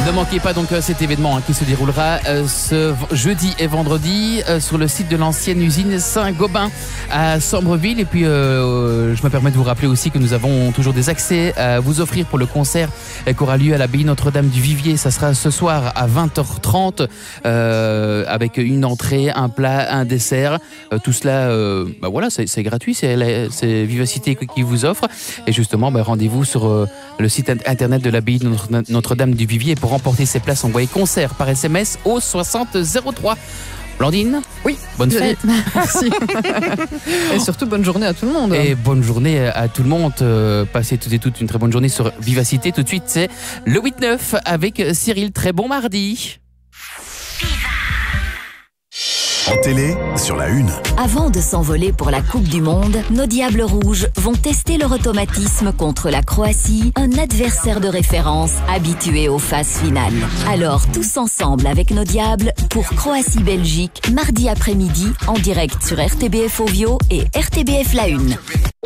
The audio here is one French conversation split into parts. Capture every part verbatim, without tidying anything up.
Ne manquez pas donc cet événement hein, qui se déroulera euh, ce jeudi et vendredi euh, sur le site de l'ancienne usine Saint-Gobain à Sambreville. Et puis euh, je me permets de vous rappeler aussi que nous avons toujours des accès à vous offrir pour le concert qui aura lieu à l'abbaye Notre-Dame du Vivier. Ça sera ce soir à vingt heures trente euh, avec une entrée, un plat, un dessert. Euh, tout cela, euh, bah voilà, c'est, c'est gratuit, c'est, c'est Vivacité qui vous offre. Et justement, bah, rendez-vous sur euh, le site internet de l'abbaye Notre-Dame du Vivier pour remporter ses places. Envoyez concert par S M S au soixante zéro trois. Blandine ? Oui. Bonne fête. Merci. Et surtout, bonne journée à tout le monde. Et bonne journée à tout le monde. Euh, passez toutes et toutes une très bonne journée sur Vivacité. Tout de suite, c'est le huit neuf avec Cyril. Très bon mardi. En télé, sur la une. Avant de s'envoler pour la Coupe du Monde, nos Diables Rouges vont tester leur automatisme contre la Croatie, un adversaire de référence habitué aux phases finales. Alors, tous ensemble avec nos Diables pour Croatie-Belgique, mardi après-midi, en direct sur R T B F Ovio et R T B F La Une.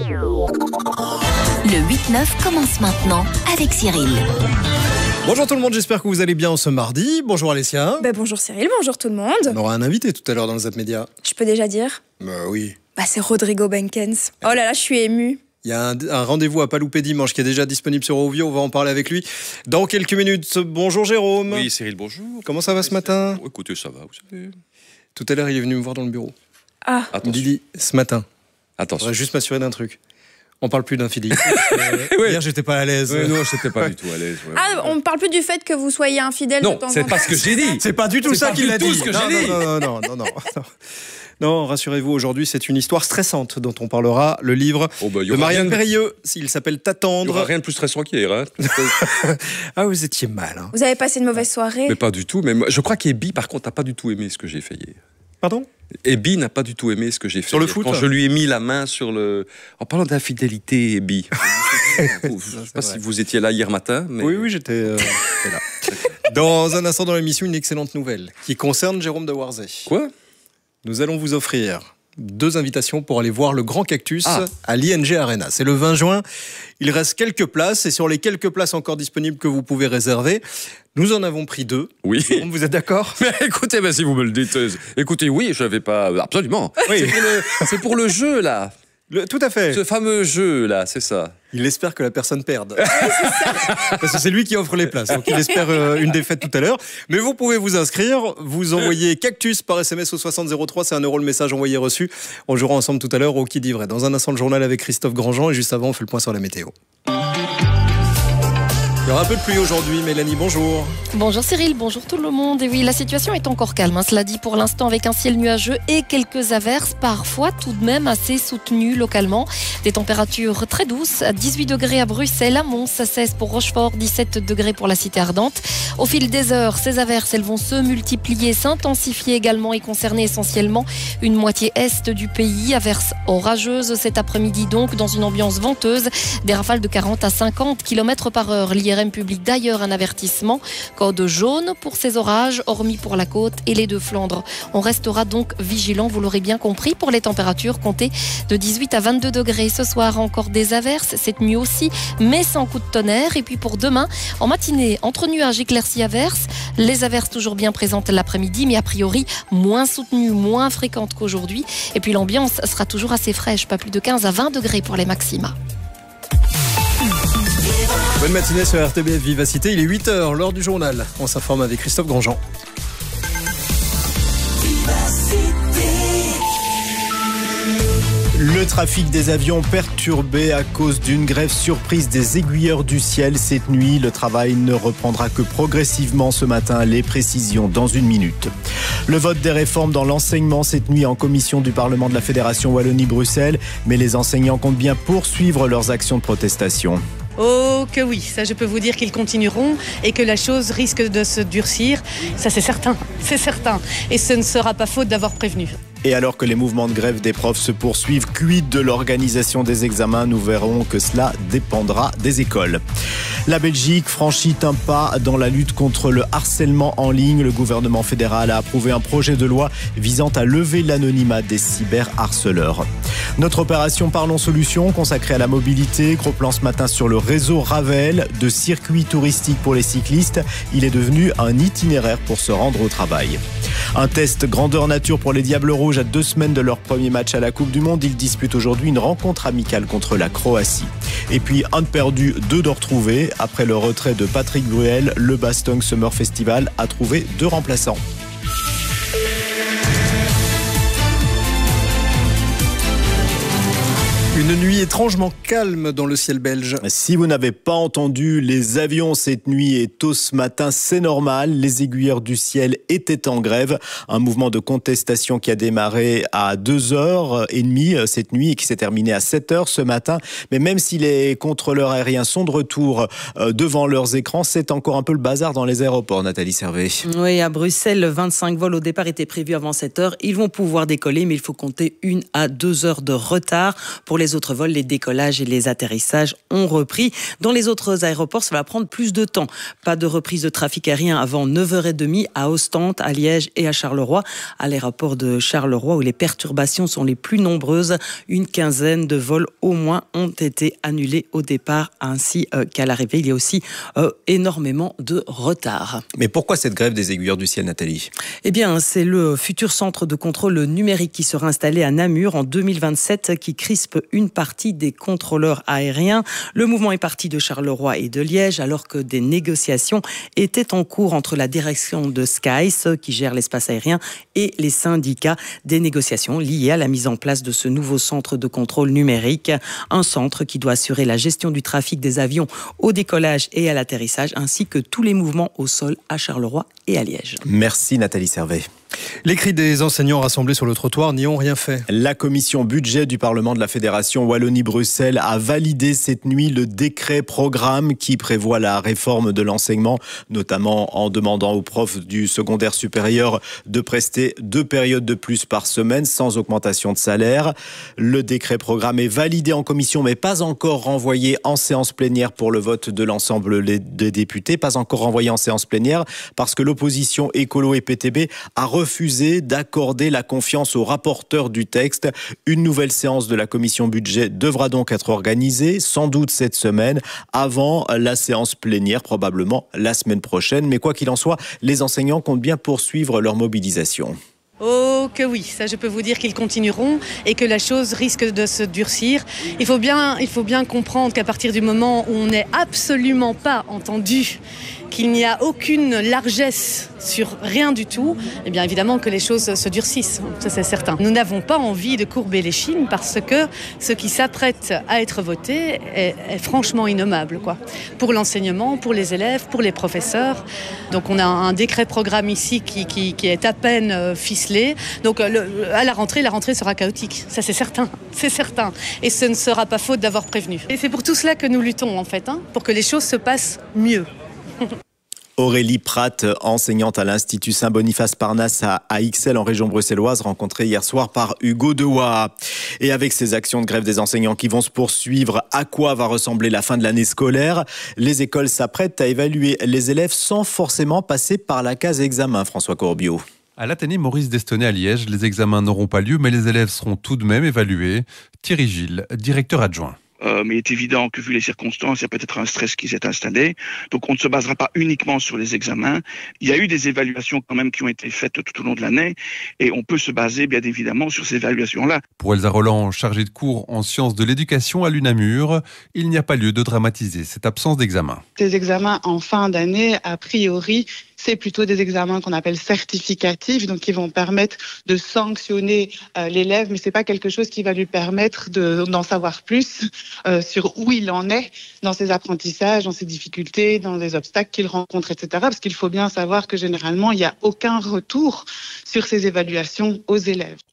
Le huit neuf commence maintenant avec Cyril. Bonjour tout le monde, j'espère que vous allez bien ce mardi. Bonjour Alessia. Bah bonjour Cyril, bonjour tout le monde. On aura un invité tout à l'heure dans le Zap Média. Je peux déjà dire ? Bah oui. Bah c'est Rodrigo Benkens. Oh là là, je suis émue. Il y a un, un rendez-vous à pas louper dimanche qui est déjà disponible sur Ovio, on va en parler avec lui dans quelques minutes. Bonjour Jérôme. Oui Cyril, bonjour. Comment ça va ce matin ? Oh, écoutez, ça va, vous savez. Tout à l'heure, il est venu me voir dans le bureau. Ah. Il me dit, ce matin, Attention. je voudrais juste m'assurer d'un truc. On parle plus d'infidélité. euh, ouais. Hier, j'étais pas à l'aise. Ouais, non, j'étais pas du tout à l'aise. Ouais. Ah, on ne parle plus du fait que vous soyez infidèle non, de temps en temps. c'est pas ce que j'ai dit. C'est pas du tout c'est ça pas qu'il du a tout dit. ce que non, j'ai non, dit. non, non, non, non, non. Non, rassurez-vous, aujourd'hui, c'est une histoire stressante dont on parlera. Le livre oh bah, de Marianne Périlleux, il s'appelle T'attendre. Il n'y aura rien de plus stressant qu'hier. Hein. Ah, vous étiez mal. Hein. Vous avez passé une mauvaise soirée. Mais pas du tout. Mais moi, je crois qu'Ebi, par contre, n'a pas du tout aimé ce que j'ai fait hier. Pardon ? Ebi n'a pas du tout aimé ce que j'ai fait. Sur le hier. foot, quand là. je lui ai mis la main sur le. En parlant d'infidélité, Ebi. Je ne sais pas vrai. si vous étiez là hier matin. Mais... Oui, oui, j'étais, euh, j'étais là. Dans un instant dans l'émission, une excellente nouvelle qui concerne Jérôme de Warzay. Quoi ? Nous allons vous offrir deux invitations pour aller voir le Grand Cactus ah. à l'I N G Arena. C'est le vingt juin. Il reste quelques places et sur les quelques places encore disponibles que vous pouvez réserver, nous en avons pris deux. Oui. Jérôme, vous êtes d'accord ? Mais écoutez, ben, si vous me le dites, euh, écoutez, oui, je n'avais pas. Absolument. Oui. C'est, pour le, c'est pour le jeu, là. Le- tout à fait. Ce fameux jeu, là, c'est ça. Il espère que la personne perde. Parce que c'est lui qui offre les places. Donc il espère euh, une défaite tout à l'heure. Mais vous pouvez vous inscrire. Vous envoyez Cactus par S M S au soixante zéro trois. C'est un euro le message envoyé reçu. On jouera ensemble tout à l'heure au Qui dit vrai. Dans un instant, le journal avec Christophe Grandjean. Et juste avant, on fait le point sur la météo. Il y aura un peu de pluie aujourd'hui. Mélanie, bonjour. Bonjour Cyril, bonjour tout le monde. Et oui, la situation est encore calme, hein, cela dit pour l'instant avec un ciel nuageux et quelques averses, parfois tout de même assez soutenues localement. Des températures très douces, à dix-huit degrés à Bruxelles, à Mons, à seize pour Rochefort, dix-sept degrés pour la cité ardente. Au fil des heures, ces averses, elles vont se multiplier, s'intensifier également et concerner essentiellement une moitié est du pays. Averses orageuses cet après-midi donc, dans une ambiance venteuse. Des rafales de quarante à cinquante kilomètres par heure. L'I R M publie d'ailleurs un avertissement. Code jaune pour ces orages, hormis pour la côte et les deux Flandres. On restera donc vigilant, vous l'aurez bien compris, pour les températures comptées de dix-huit à vingt-deux degrés. Ce soir, encore des averses, cette nuit aussi, mais sans coup de tonnerre. Et puis pour demain, en matinée, entre nuages, éclaircies, averses. Les averses toujours bien présentes l'après-midi, mais a priori moins soutenues, moins fréquentes qu'aujourd'hui. Et puis l'ambiance sera toujours assez fraîche, pas plus de quinze à vingt degrés pour les maxima. Bonne matinée sur R T B F Vivacité. Il est huit heures, l'heure du journal. On s'informe avec Christophe Grandjean. Le trafic des avions perturbé à cause d'une grève surprise des aiguilleurs du ciel cette nuit. Le travail ne reprendra que progressivement ce matin. Les précisions dans une minute. Le vote des réformes dans l'enseignement cette nuit en commission du Parlement de la Fédération Wallonie-Bruxelles. Mais les enseignants comptent bien poursuivre leurs actions de protestation. Oh que oui, ça je peux vous dire qu'ils continueront et que la chose risque de se durcir. Ça c'est certain, c'est certain. Et ce ne sera pas faute d'avoir prévenu. Et alors que les mouvements de grève des profs se poursuivent, quid de l'organisation des examens? Nous verrons que cela dépendra des écoles. La Belgique franchit un pas dans la lutte contre le harcèlement en ligne. Le gouvernement fédéral a approuvé un projet de loi visant à lever l'anonymat des cyberharceleurs. Notre opération Parlons Solutions, consacrée à la mobilité, gros plan ce matin sur le réseau Ravel, de circuits touristiques pour les cyclistes. Il est devenu un itinéraire pour se rendre au travail. Un test grandeur nature pour les Diables Rouges à deux semaines de leur premier match à la Coupe du Monde. Ils disputent aujourd'hui une rencontre amicale contre la Croatie. Et puis un de perdu, deux de retrouvé. Après le retrait de Patrick Bruel, le Bastogne Summer Festival a trouvé deux remplaçants. Une nuit étrangement calme dans le ciel belge. Si vous n'avez pas entendu les avions cette nuit et tôt ce matin, c'est normal. Les aiguilleurs du ciel étaient en grève. Un mouvement de contestation qui a démarré à deux heures trente cette nuit et qui s'est terminé à sept heures ce matin. Mais même si les contrôleurs aériens sont de retour devant leurs écrans, c'est encore un peu le bazar dans les aéroports, Nathalie Servet. Oui, à Bruxelles, vingt-cinq vols au départ étaient prévus avant sept heures. Ils vont pouvoir décoller, mais il faut compter une à deux heures de retard. Pour les autres vols, les décollages et les atterrissages ont repris. Dans les autres aéroports, ça va prendre plus de temps. Pas de reprise de trafic aérien avant neuf heures trente à Ostende, à Liège et à Charleroi. À l'aéroport de Charleroi, où les perturbations sont les plus nombreuses, une quinzaine de vols au moins ont été annulés au départ ainsi qu'à l'arrivée. Il y a aussi euh, énormément de retard. Mais pourquoi cette grève des aiguilleurs du ciel, Nathalie ? Eh bien, c'est le futur centre de contrôle numérique qui sera installé à Namur en deux mille vingt-sept qui crispe une partie des contrôleurs aériens. Le mouvement est parti de Charleroi et de Liège alors que des négociations étaient en cours entre la direction de Skies, qui gère l'espace aérien, et les syndicats. Des négociations liées à la mise en place de ce nouveau centre de contrôle numérique. Un centre qui doit assurer la gestion du trafic des avions au décollage et à l'atterrissage, ainsi que tous les mouvements au sol à Charleroi et à Liège. Merci Nathalie Servet. Les cris des enseignants rassemblés sur le trottoir n'y ont rien fait. La commission budget du Parlement de la Fédération Wallonie-Bruxelles a validé cette nuit le décret programme qui prévoit la réforme de l'enseignement, notamment en demandant aux profs du secondaire supérieur de prester deux périodes de plus par semaine sans augmentation de salaire. Le décret programme est validé en commission mais pas encore renvoyé en séance plénière pour le vote de l'ensemble des députés. Pas encore renvoyé en séance plénière parce que l'opposition écolo et P T B a refusé d'accorder la confiance au rapporteur du texte. Une nouvelle séance de la commission budget devra donc être organisée, sans doute cette semaine, avant la séance plénière, probablement la semaine prochaine. Mais quoi qu'il en soit, les enseignants comptent bien poursuivre leur mobilisation. Oh que oui, ça je peux vous dire qu'ils continueront et que la chose risque de se durcir. Il faut bien, il faut bien comprendre qu'à partir du moment où on n'est absolument pas entendu, qu'il n'y a aucune largesse sur rien du tout, eh bien évidemment que les choses se durcissent, ça c'est certain. Nous n'avons pas envie de courber les chines parce que ce qui s'apprête à être voté est, est franchement innommable, quoi. Pour l'enseignement, pour les élèves, pour les professeurs. Donc on a un décret programme ici qui, qui, qui est à peine ficelé. Donc le, à la rentrée, la rentrée sera chaotique, ça c'est certain, c'est certain. Et ce ne sera pas faute d'avoir prévenu. Et c'est pour tout cela que nous luttons en fait, hein, pour que les choses se passent mieux. Aurélie Pratt, enseignante à l'Institut Saint-Boniface Parnasse à Ixelles en région bruxelloise, rencontrée hier soir par Hugo Dewa. Et avec ces actions de grève des enseignants qui vont se poursuivre, à quoi va ressembler la fin de l'année scolaire ? Les écoles s'apprêtent à évaluer les élèves sans forcément passer par la case examen, François Corbiot. À l'Athénée Maurice Destonnet à Liège, les examens n'auront pas lieu, mais les élèves seront tout de même évalués. Thierry Gilles, directeur adjoint. Euh, mais il est évident que vu les circonstances, il y a peut-être un stress qui s'est installé. Donc on ne se basera pas uniquement sur les examens. Il y a eu des évaluations quand même qui ont été faites tout au long de l'année et on peut se baser bien évidemment sur ces évaluations-là. Pour Elsa Roland, chargée de cours en sciences de l'éducation à l'UNAMUR, il n'y a pas lieu de dramatiser cette absence d'examen. Ces examens en fin d'année, a priori, c'est plutôt des examens qu'on appelle certificatifs, donc qui vont permettre de sanctionner euh, l'élève, mais c'est pas quelque chose qui va lui permettre de, d'en savoir plus euh, sur où il en est dans ses apprentissages, dans ses difficultés, dans les obstacles qu'il rencontre, et cetera. Parce qu'il faut bien savoir que généralement, il n'y a aucun retour sur ces évaluations aux élèves.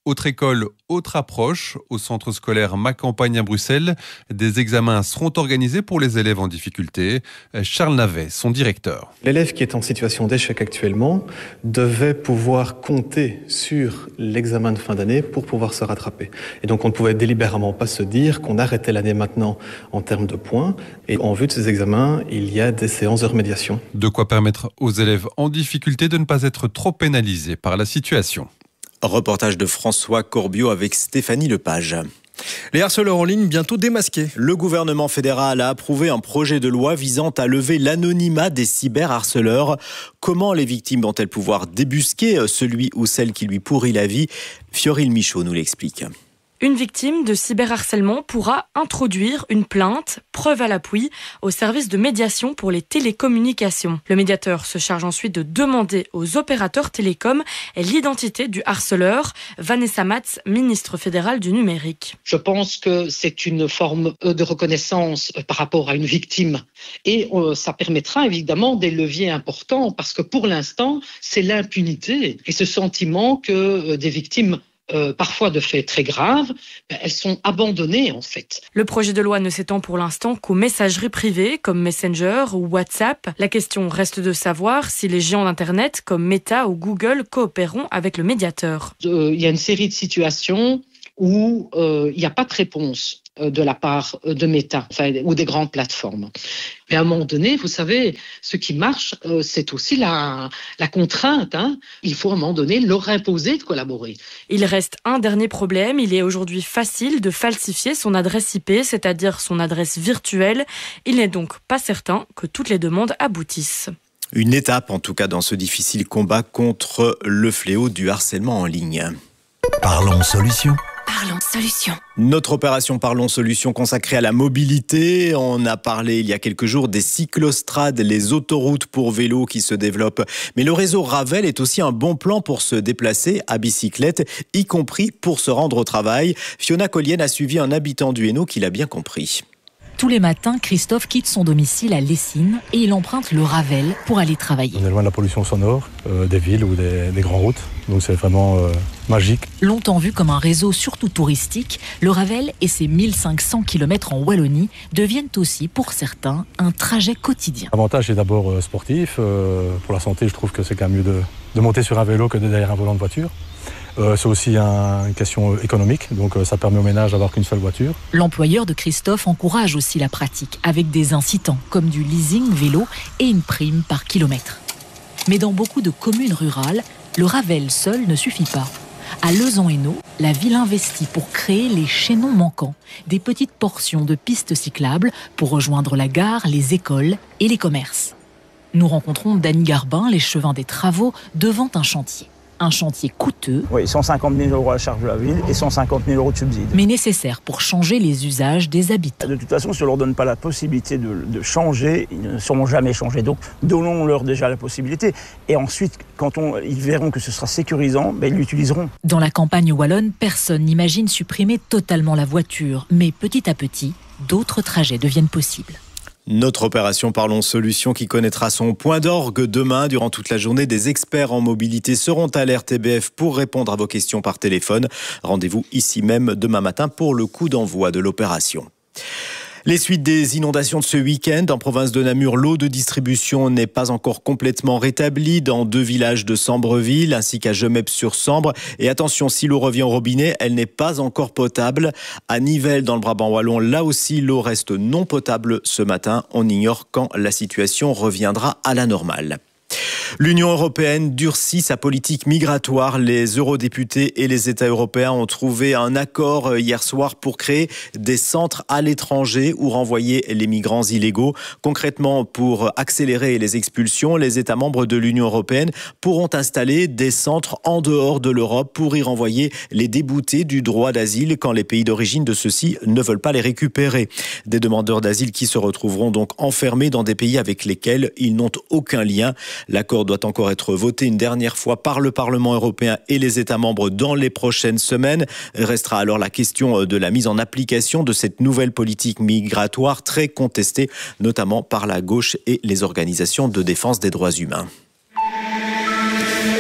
Autre école, autre approche. Au centre scolaire Macampagne à Bruxelles, des examens seront organisés pour les élèves en difficulté. Charles Navet, son directeur. L'élève qui est en situation d'échec actuellement devait pouvoir compter sur l'examen de fin d'année pour pouvoir se rattraper. Et donc on ne pouvait délibérément pas se dire qu'on arrêtait l'année maintenant en termes de points. Et en vue de ces examens, il y a des séances de remédiation. De quoi permettre aux élèves en difficulté de ne pas être trop pénalisés par la situation. Reportage de François Corbiot avec Stéphanie Lepage. Les harceleurs en ligne bientôt démasqués. Le gouvernement fédéral a approuvé un projet de loi visant à lever l'anonymat des cyberharceleurs. Comment les victimes vont-elles pouvoir débusquer celui ou celle qui lui pourrit la vie ? Fioril Michaud nous l'explique. Une victime de cyberharcèlement pourra introduire une plainte, preuve à l'appui, au service de médiation pour les télécommunications. Le médiateur se charge ensuite de demander aux opérateurs télécoms l'identité du harceleur. Vanessa Matz, ministre fédérale du numérique. Je pense que c'est une forme de reconnaissance par rapport à une victime. Et ça permettra évidemment des leviers importants parce que pour l'instant, c'est l'impunité et ce sentiment que des victimes Euh, parfois de faits très graves, elles sont abandonnées en fait. Le projet de loi ne s'étend pour l'instant qu'aux messageries privées comme Messenger ou WhatsApp. La question reste de savoir si les géants d'Internet comme Meta ou Google coopéreront avec le médiateur. Euh, il y a une série de situations où euh, il n'y a pas de réponse de la part de Meta enfin, ou des grandes plateformes. Mais à un moment donné, vous savez, ce qui marche, euh, c'est aussi la, la contrainte. Hein. Il faut à un moment donné leur imposer de collaborer. Il reste un dernier problème. Il est aujourd'hui facile de falsifier son adresse I P, c'est-à-dire son adresse virtuelle. Il n'est donc pas certain que toutes les demandes aboutissent. Une étape, en tout cas, dans ce difficile combat contre le fléau du harcèlement en ligne. Parlons solution. Parlons solution. Notre opération Parlons Solutions consacrée à la mobilité. On a parlé il y a quelques jours des cyclostrades, les autoroutes pour vélos qui se développent. Mais le réseau Ravel est aussi un bon plan pour se déplacer à bicyclette, y compris pour se rendre au travail. Fiona Collienne a suivi un habitant du Hainaut qui l'a bien compris. Tous les matins, Christophe quitte son domicile à Lessines et il emprunte le Ravel pour aller travailler. On est loin de la pollution sonore, euh, des villes ou des, des grandes routes, donc c'est vraiment euh, magique. Longtemps vu comme un réseau surtout touristique, le Ravel et ses mille cinq cents kilomètres en Wallonie deviennent aussi pour certains un trajet quotidien. L'avantage est d'abord euh, sportif, euh, pour la santé je trouve que c'est quand même mieux de, de monter sur un vélo que de derrière un volant de voiture. Euh, c'est aussi un, une question économique, donc euh, ça permet aux ménages d'avoir qu'une seule voiture. L'employeur de Christophe encourage aussi la pratique avec des incitants comme du leasing vélo et une prime par kilomètre. Mais dans beaucoup de communes rurales, le Ravel seul ne suffit pas. À Lezan-Hainaut, la ville investit pour créer les chaînons manquants, des petites portions de pistes cyclables pour rejoindre la gare, les écoles et les commerces. Nous rencontrons Dany Garbin, l'échevin des travaux, devant un chantier. Un chantier coûteux. Oui, cent cinquante mille euros à la charge de la ville et cent cinquante mille euros de subsides. Mais nécessaire pour changer les usages des habitants. De toute façon, si on ne leur donne pas la possibilité de, de changer, ils ne seront jamais changés. Donc, donnons-leur déjà la possibilité. Et ensuite, quand on, ils verront que ce sera sécurisant, ben, ils l'utiliseront. Dans la campagne wallonne, personne n'imagine supprimer totalement la voiture. Mais petit à petit, d'autres trajets deviennent possibles. Notre opération Parlons Solutions qui connaîtra son point d'orgue demain. Durant toute la journée, des experts en mobilité seront à l'R T B F pour répondre à vos questions par téléphone. Rendez-vous ici même demain matin pour le coup d'envoi de l'opération. Les suites des inondations de ce week-end en province de Namur, l'eau de distribution n'est pas encore complètement rétablie dans deux villages de Sambreville ainsi qu'à Gemep-sur-Sambre. Et attention, si l'eau revient au robinet, elle n'est pas encore potable. À Nivelles, dans le Brabant wallon, là aussi, l'eau reste non potable ce matin. On ignore quand la situation reviendra à la normale. L'Union européenne durcit sa politique migratoire. Les eurodéputés et les États européens ont trouvé un accord hier soir pour créer des centres à l'étranger où renvoyer les migrants illégaux. Concrètement, pour accélérer les expulsions, les États membres de l'Union européenne pourront installer des centres en dehors de l'Europe pour y renvoyer les déboutés du droit d'asile quand les pays d'origine de ceux-ci ne veulent pas les récupérer. Des demandeurs d'asile qui se retrouveront donc enfermés dans des pays avec lesquels ils n'ont aucun lien. L'accord doit encore être voté une dernière fois par le Parlement européen et les États membres dans les prochaines semaines. Restera alors la question de la mise en application de cette nouvelle politique migratoire très contestée, notamment par la gauche et les organisations de défense des droits humains.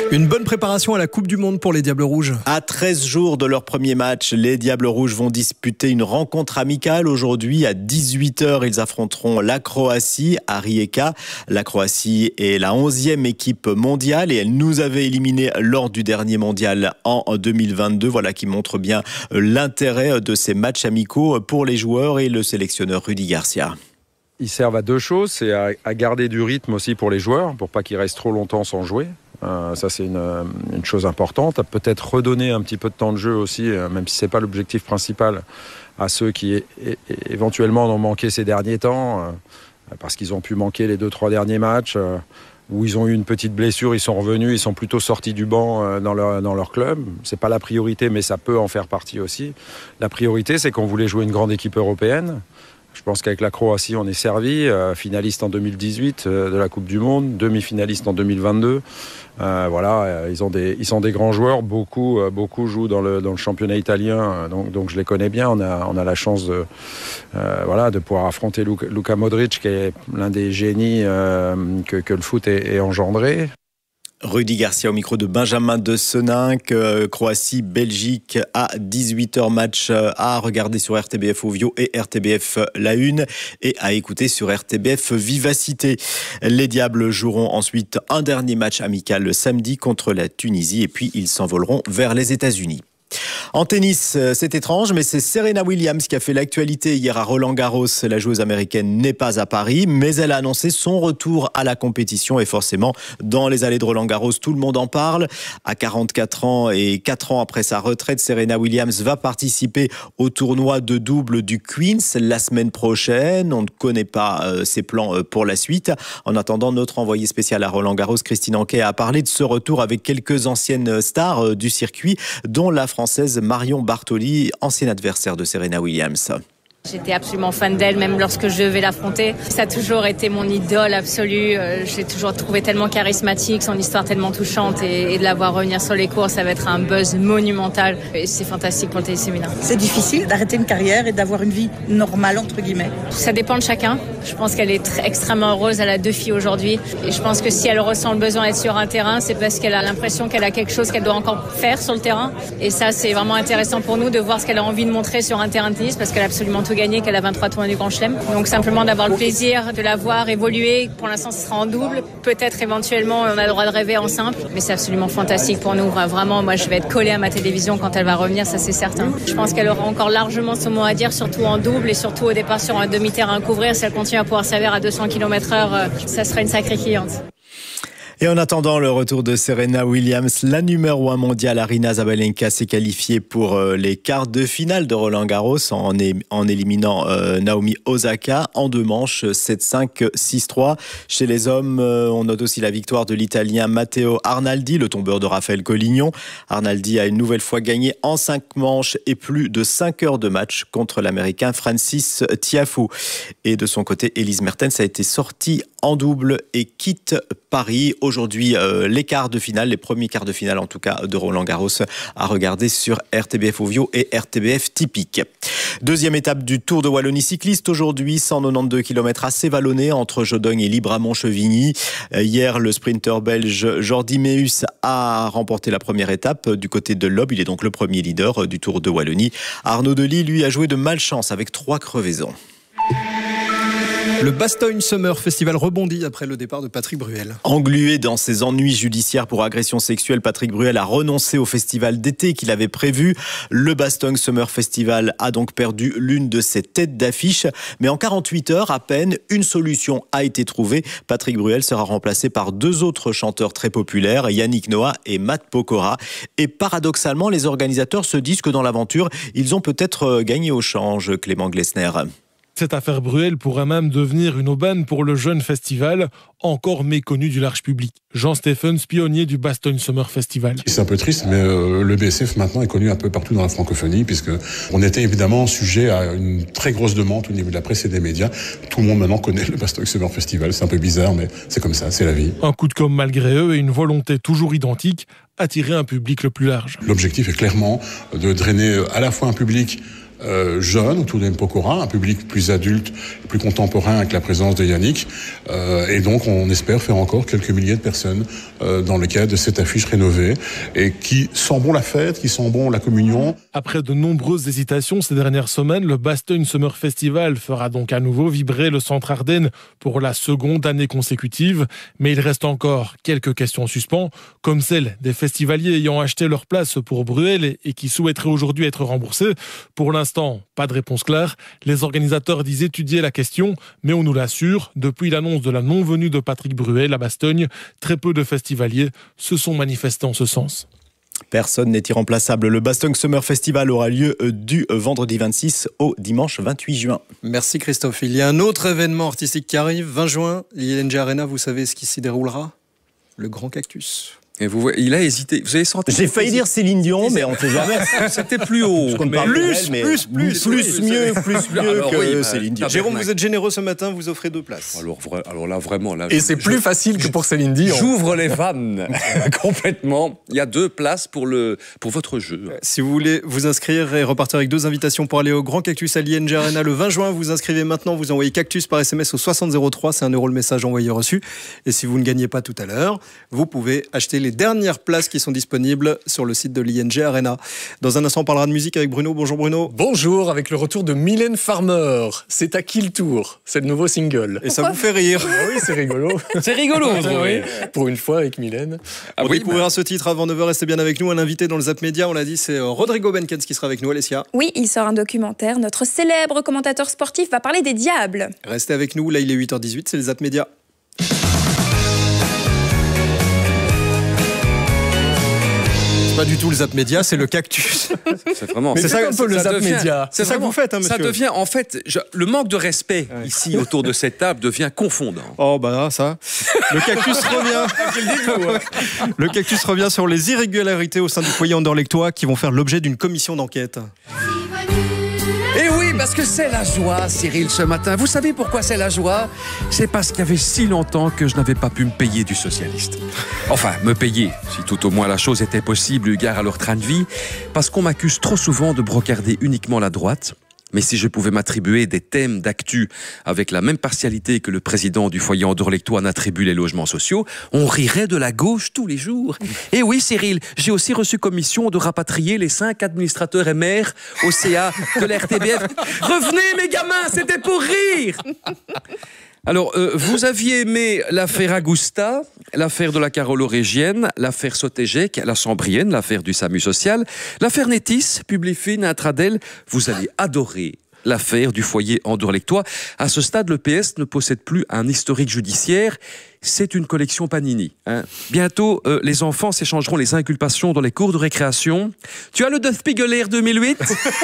Une bonne préparation à la Coupe du Monde pour les Diables Rouges. À treize jours de leur premier match, les Diables Rouges vont disputer une rencontre amicale. Aujourd'hui, à dix-huit heures, ils affronteront la Croatie à Rijeka. La Croatie est la onzième équipe mondiale et elle nous avait éliminés lors du dernier mondial en deux mille vingt-deux. Voilà qui montre bien l'intérêt de ces matchs amicaux pour les joueurs et le sélectionneur Rudy Garcia. Ils servent à deux choses, c'est à, à garder du rythme aussi pour les joueurs, pour pas qu'ils restent trop longtemps sans jouer. Euh, ça c'est une, une chose importante. Peut-être redonner un petit peu de temps de jeu aussi, même si c'est pas l'objectif principal, à ceux qui é- é- éventuellement ont manqué ces derniers temps, euh, parce qu'ils ont pu manquer les deux trois derniers matchs, euh, où ils ont eu une petite blessure, ils sont revenus, ils sont plutôt sortis du banc euh, dans leur dans leur club. C'est pas la priorité, mais ça peut en faire partie aussi. La priorité, c'est qu'on voulait jouer une grande équipe européenne. Je pense qu'avec la Croatie, on est servi, euh, finaliste en deux mille dix-huit euh, de la Coupe du Monde, demi-finaliste en deux mille vingt-deux. Euh, voilà, euh, ils ont des, ils sont des grands joueurs. Beaucoup, euh, beaucoup jouent dans le dans le championnat italien, euh, donc donc je les connais bien. On a on a la chance de euh, voilà de pouvoir affronter Luka, Luka Modric, qui est l'un des génies euh, que que le foot ait, ait engendré. Rudy Garcia au micro de Benjamin de Seninck. euh, Croatie, Belgique à dix-huit heures, match à regarder sur R T B F Ovio et R T B F La Une et à écouter sur R T B F Vivacité. Les Diables joueront ensuite un dernier match amical le samedi contre la Tunisie et puis ils s'envoleront vers les États-Unis. En tennis, c'est étrange, mais c'est Serena Williams qui a fait l'actualité hier à Roland-Garros. La joueuse américaine n'est pas à Paris, mais elle a annoncé son retour à la compétition et forcément, dans les allées de Roland-Garros, tout le monde en parle. À quarante-quatre ans et quatre ans après sa retraite, Serena Williams va participer au tournoi de double du Queens la semaine prochaine. On ne connaît pas euh, ses plans euh, pour la suite. En attendant, notre envoyé spécial à Roland-Garros, Christine Anquet, a parlé de ce retour avec quelques anciennes stars euh, du circuit, dont la Française Marion Bartoli, ancienne adversaire de Serena Williams. J'étais absolument fan d'elle, même lorsque je devais l'affronter. Ça a toujours été mon idole absolue. Euh, j'ai toujours trouvé tellement charismatique, son histoire tellement touchante. Et, et de la voir revenir sur les cours, ça va être un buzz monumental. Et c'est fantastique pour le tennis féminin. C'est difficile d'arrêter une carrière et d'avoir une vie normale, entre guillemets. Ça dépend de chacun. Je pense qu'elle est très, extrêmement heureuse. Elle a deux filles aujourd'hui. Et je pense que si elle ressent le besoin d'être sur un terrain, c'est parce qu'elle a l'impression qu'elle a quelque chose qu'elle doit encore faire sur le terrain. Et ça, c'est vraiment intéressant pour nous de voir ce qu'elle a envie de montrer sur un terrain de tennis, parce qu'elle a absolument tout gagné, qu'elle a vingt-trois tournois du Grand Chelem. Donc simplement d'avoir le plaisir de la voir évoluer. Pour l'instant, ce sera en double. Peut-être éventuellement, on a le droit de rêver en simple. Mais c'est absolument fantastique pour nous. Vraiment, moi, je vais être collée à ma télévision quand elle va revenir, ça c'est certain. Je pense qu'elle aura encore largement son mot à dire, surtout en double et surtout au départ sur un demi-terrain à couvrir. Si elle continue à pouvoir servir à deux cents kilomètres heure, ça sera une sacrée cliente. Et en attendant le retour de Serena Williams, la numéro un mondiale Aryna Sabalenka s'est qualifiée pour les quarts de finale de Roland-Garros en, é- en éliminant euh, Naomi Osaka en deux manches, sept cinq, six trois. Chez les hommes, euh, on note aussi la victoire de l'Italien Matteo Arnaldi, le tombeur de Raphaël Collignon. Arnaldi a une nouvelle fois gagné en cinq manches et plus de cinq heures de match contre l'Américain Francis Tiafoe. Et de son côté, Elise Mertens a été sortie en double et quitte Paris. Aujourd'hui, euh, les quarts de finale, les premiers quarts de finale en tout cas de Roland-Garros à regarder sur R T B F Ovio et R T B F Typique. Deuxième étape du Tour de Wallonie cycliste aujourd'hui, cent quatre-vingt-douze kilomètres assez vallonnés entre Jodogne et Libramont-Chevigny. Hier, le sprinter belge Jordi Meus a remporté la première étape du côté de l'Aube. Il est donc le premier leader du Tour de Wallonie. Arnaud Delis, lui, a joué de malchance avec trois crevaisons. Le Bastogne Summer Festival rebondit après le départ de Patrick Bruel. Englué dans ses ennuis judiciaires pour agression sexuelle, Patrick Bruel a renoncé au festival d'été qu'il avait prévu. Le Bastogne Summer Festival a donc perdu l'une de ses têtes d'affiche. Mais en quarante-huit heures à peine, une solution a été trouvée. Patrick Bruel sera remplacé par deux autres chanteurs très populaires, Yannick Noah et Matt Pokora. Et paradoxalement, les organisateurs se disent que dans l'aventure, ils ont peut-être gagné au change, Clément Glessner. Cette affaire Bruel pourrait même devenir une aubaine pour le jeune festival, encore méconnu du large public. Jean Stephens, pionnier du Bastogne Summer Festival. C'est un peu triste, mais euh, le B S F maintenant est connu un peu partout dans la francophonie, puisque on était évidemment sujet à une très grosse demande au niveau de la presse et des médias. Tout le monde maintenant connaît le Bastogne Summer Festival. C'est un peu bizarre, mais c'est comme ça, c'est la vie. Un coup de com' malgré eux et une volonté toujours identique, attirer un public le plus large. L'objectif est clairement de drainer à la fois un public euh, jeune autour des Mpokora, un public plus adulte, plus contemporain avec la présence de Yannick. Euh, et donc on espère faire encore quelques milliers de personnes euh, dans le cadre de cette affiche rénovée et qui sent bon la fête, qui sent bon la communion. Après de nombreuses hésitations ces dernières semaines, le Bastogne Summer Festival fera donc à nouveau vibrer le centre Ardennes pour la seconde année consécutive. Mais il reste encore quelques questions en suspens, comme celle des festivaliers ayant acheté leur place pour Bruel et qui souhaiteraient aujourd'hui être remboursés. Pour l'instant, pas de réponse claire. Les organisateurs disent étudier la question, mais on nous l'assure, depuis l'annonce de la non-venue de Patrick Bruel à Bastogne, très peu de festivaliers se sont manifestés en ce sens. Personne n'est irremplaçable. Le Bastogne Summer Festival aura lieu du vendredi vingt-six au dimanche vingt-huit juin. Merci Christophe. Il y a un autre événement artistique qui arrive, vingt juin, l'I N G Arena, vous savez ce qui s'y déroulera ? Le Grand Cactus. Et vous voyez, il a hésité. Vous avez senti. J'ai failli dire Céline Dion, mais on ne sait jamais. C'était plus haut. Mais plus, mais plus, plus, plus, plus mieux, plus mieux alors, que oui, Céline Dion. Jérôme, vous êtes généreux ce matin, vous offrez deux places. Alors, alors là, vraiment. Là, Et je, c'est plus je, facile que pour Céline Dion. J'ouvre les vannes complètement. Il y a deux places pour, le, pour votre jeu. Si vous voulez vous inscrire et repartir avec deux invitations pour aller au Grand Cactus à l'I N G Arena le vingt juin, vous inscrivez maintenant, vous envoyez Cactus par S M S au soixante zéro trois, c'est un euro le message envoyé reçu. Et si vous ne gagnez pas tout à l'heure, vous pouvez acheter les dernières places qui sont disponibles sur le site de l'I N G Arena. Dans un instant, on parlera de musique avec Bruno. Bonjour Bruno. Bonjour, avec le retour de Mylène Farmer. C'est à qui le tour ? C'est le nouveau single. Et ça vous fait rire ? Ah oui, c'est rigolo. C'est rigolo, ah, oui. Pour une fois avec Mylène. Ah pour oui, découvrir bah... ce titre avant neuf heures, restez bien avec nous. Un invité dans le Zap Média, on l'a dit, c'est Rodrigo Benkens qui sera avec nous. Alessia. Oui, il sort un documentaire. Notre célèbre commentateur sportif va parler des diables. Restez avec nous, là il est huit heures dix-huit, c'est le Zap Média. Pas du tout le Zap Média, c'est le Cactus. C'est vraiment. Mais c'est ça un peu le Zap Média. C'est ça que vous faites, hein, monsieur. Ça devient, en fait, je, le manque de respect ouais. ici autour de cette table devient confondant. Oh bah ça. Le Cactus revient. Le Cactus revient sur les irrégularités au sein du foyer anderlechtois qui vont faire l'objet d'une commission d'enquête. Et oui, parce que c'est la joie, Cyril, ce matin. Vous savez pourquoi c'est la joie ? C'est parce qu'il y avait si longtemps que je n'avais pas pu me payer du socialiste. Enfin, me payer, si tout au moins la chose était possible eu égard à leur train de vie, parce qu'on m'accuse trop souvent de brocarder uniquement la droite. Mais si je pouvais m'attribuer des thèmes d'actu avec la même partialité que le président du foyer anderlechtois n'attribue les logements sociaux, on rirait de la gauche tous les jours. Et oui, Cyril, j'ai aussi reçu commission de rapatrier les cinq administrateurs et maires au C A de la R T B F. Revenez, mes gamins, c'était pour rire. Alors, euh, vous aviez aimé l'affaire Agusta, l'affaire de la Carolo-Régienne, l'affaire Sotégec, la Sambrienne, l'affaire du SAMU social, l'affaire Netis, Publifine, Intradel. Vous allez adorer l'affaire du foyer anderlechtois. À ce stade, le P S ne possède plus un historique judiciaire. C'est une collection Panini. Hein. Bientôt, euh, les enfants s'échangeront les inculpations dans les cours de récréation. Tu as le De Spiegeler deux mille huit ?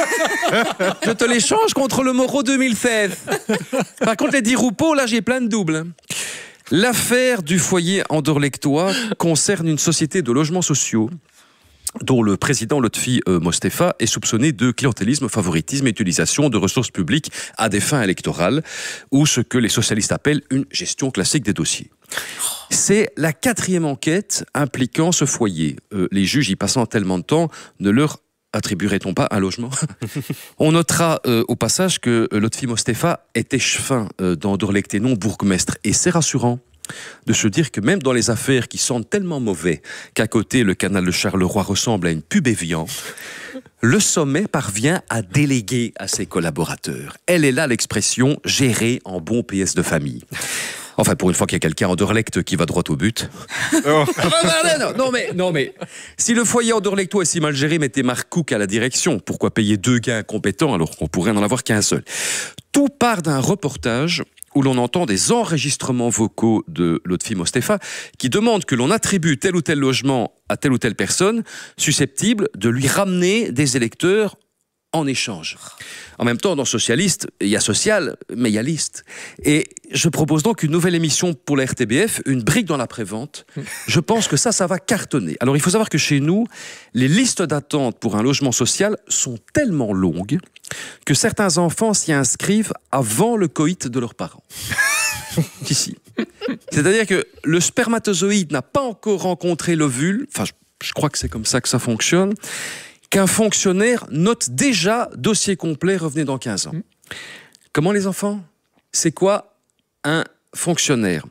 Je te l'échange contre le Moreau deux mille seize. Par contre, les dix Roupeaux, là, j'ai plein de doubles. L'affaire du foyer anderlechtois concerne une société de logements sociaux dont le président Lotfi euh, Mostefa est soupçonné de clientélisme, favoritisme et utilisation de ressources publiques à des fins électorales, ou ce que les socialistes appellent une gestion classique des dossiers. C'est la quatrième enquête impliquant ce foyer. Euh, les juges y passant tellement de temps ne leur attribuerait-on pas un logement ? On notera euh, au passage que euh, Lotfi Mostefa est échevin euh, d'Anderlecht et non bourgmestre, et c'est rassurant de se dire que même dans les affaires qui sentent tellement mauvais qu'à côté le canal de Charleroi ressemble à une pub Evian, le sommet parvient à déléguer à ses collaborateurs. Elle est là l'expression « gérer en bon P S de famille ». Enfin, pour une fois qu'il y a quelqu'un en Anderlecht qui va droit au but. Oh. non, non, non, mais, non, mais si le foyer anderlechtois est si mal géré, mettez Marc Cook à la direction. Pourquoi payer deux gars incompétents alors qu'on pourrait n'en avoir qu'un seul ? Tout part d'un reportage où l'on entend des enregistrements vocaux de Lotfi Mostefa qui demandent que l'on attribue tel ou tel logement à telle ou telle personne susceptible de lui ramener des électeurs en échange. En même temps, dans Socialiste, il y a social, mais il y a liste. Et je propose donc une nouvelle émission pour la R T B F, une brique dans la prévente. Je pense que ça, ça va cartonner. Alors, il faut savoir que chez nous, les listes d'attente pour un logement social sont tellement longues que certains enfants s'y inscrivent avant le coït de leurs parents. Ici. C'est-à-dire que le spermatozoïde n'a pas encore rencontré l'ovule, enfin, je, je crois que c'est comme ça que ça fonctionne, qu'un fonctionnaire note déjà dossier complet, revenez dans quinze ans. Mmh. Comment les enfants? C'est quoi un fonctionnaire?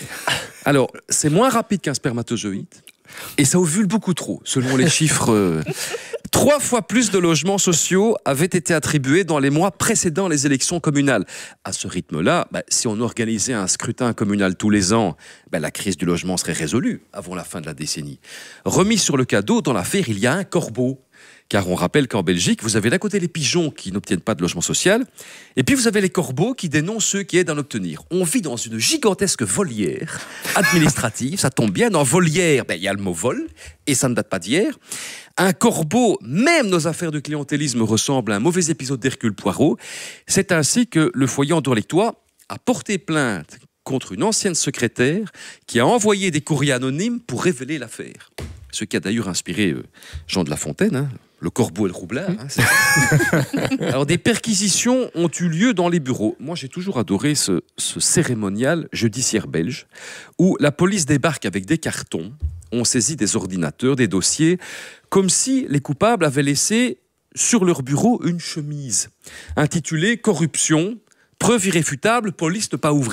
Alors, c'est moins rapide qu'un spermatozoïde et ça ovule beaucoup trop, selon les chiffres. Euh, trois fois plus de logements sociaux avaient été attribués dans les mois précédant les élections communales. À ce rythme-là, bah, si on organisait un scrutin communal tous les ans, bah, la crise du logement serait résolue avant la fin de la décennie. Remis sur le cadeau, dans l'affaire, il y a un corbeau. Car on rappelle qu'en Belgique, vous avez d'un côté les pigeons qui n'obtiennent pas de logement social, et puis vous avez les corbeaux qui dénoncent ceux qui aident à en obtenir. On vit dans une gigantesque volière administrative, ça tombe bien, dans volière, ben, il y a le mot vol, et ça ne date pas d'hier. Un corbeau, même nos affaires de clientélisme ressemblent à un mauvais épisode d'Hercule Poirot. C'est ainsi que le foyer anderlechtois a porté plainte contre une ancienne secrétaire qui a envoyé des courriers anonymes pour révéler l'affaire. Ce qui a d'ailleurs inspiré euh, Jean de La Fontaine, hein, le corbeau et le roublard. Hein, Alors, des perquisitions ont eu lieu dans les bureaux. Moi, j'ai toujours adoré ce, ce cérémonial judiciaire belge où la police débarque avec des cartons, on saisit des ordinateurs, des dossiers, comme si les coupables avaient laissé sur leur bureau une chemise intitulée « Corruption, preuve irréfutable, police ne pas ouvrir ».